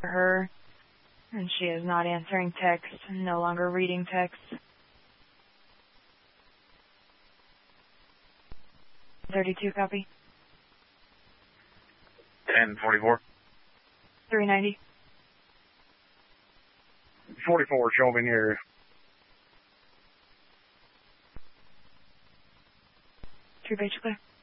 her, and she is not answering text, no longer reading text. 32, copy. 1044. 390. 44, show me in the area. True page clear.